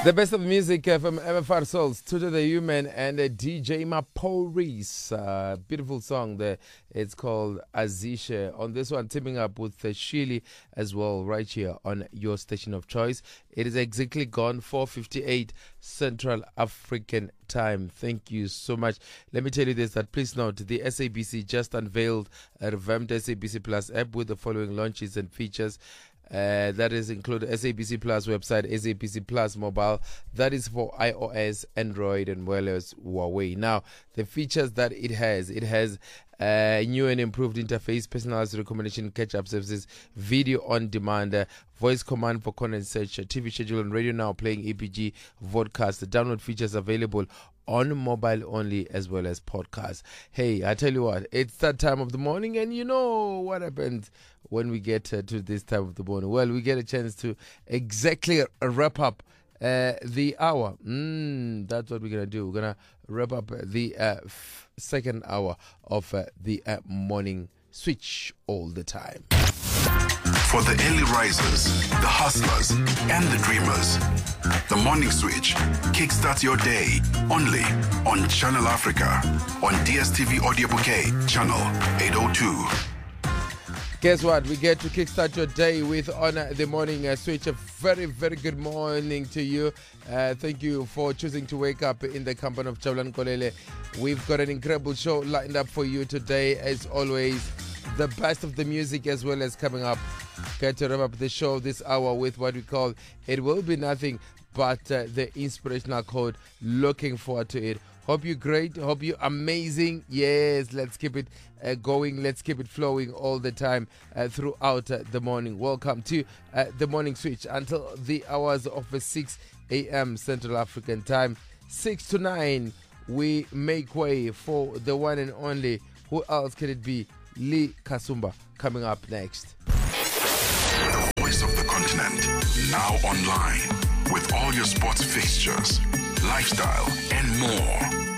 The best of music from MFR Souls, Tutu the Human, and DJ Maporis. Beautiful song there. It's called Azisha. On this one, teaming up with Shili as well, right here on your station of choice. It is exactly gone 4:58 Central African time. Thank you so much. Let me tell you this, that please note, the SABC just unveiled a revamped SABC Plus app with the following launches and features. That is include SABC Plus website, SABC Plus mobile. That is for iOS, Android, and well as Huawei. Now, the features that it has new and improved interface, personalized recommendation, catch-up services, video on demand, voice command for content search, TV schedule, and radio now playing EPG vodcast. The download features available on mobile only as well as podcast. Hey, I tell you what, it's that time of the morning, and you know what happens when we get to this time of the morning. Well, we get a chance to exactly wrap up the hour. That's what we're going to do. We're going to wrap up the second hour of the morning switch all the time. For the early risers, the hustlers, and the dreamers, the Morning Switch kickstarts your day only on Channel Africa on DSTV Audio Bouquet, Channel 802. Guess what? We get to kickstart your day with on the morning switch. A very, very good morning to you. Thank you for choosing to wake up in the company of Jabulan Kolele. We've got an incredible show lined up for you today, as always. The best of the music as well as coming up. Get to wrap up the show this hour with what we call It Will Be Nothing But the Inspirational Code. Looking forward to it. Hope you're great. Hope you're amazing. Yes, let's keep it going. Let's keep it flowing all the time throughout the morning. Welcome to the Morning Switch until the hours of 6 a.m. Central African time. 6 to 9, we make way for the one and only. Who else can it be? Lee Kasumba coming up next. The voice of the continent, now online with all your sports fixtures, lifestyle, and more.